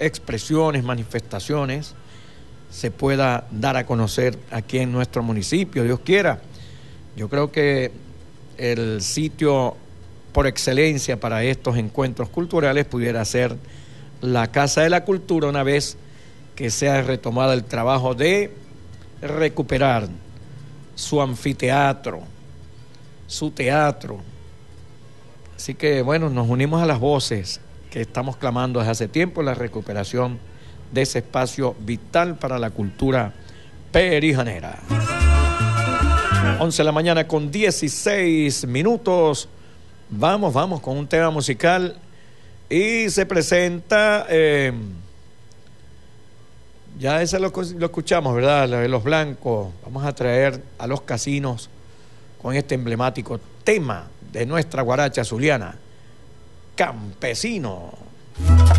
expresiones, manifestaciones, se pueda dar a conocer aquí en nuestro municipio, Dios quiera. Yo creo que el sitio por excelencia para estos encuentros culturales pudiera ser la Casa de la Cultura, una vez que sea retomada el trabajo de recuperar su anfiteatro, su teatro. Así que bueno, nos unimos a las voces que estamos clamando desde hace tiempo, la recuperación de ese espacio vital para la cultura perijanera. 11 de la mañana con 16 minutos. Vamos con un tema musical y se presenta, ya ese lo escuchamos, ¿verdad? La de Los Blancos. Vamos a traer a los casinos con este emblemático tema de nuestra guaracha zuliana, Campesino.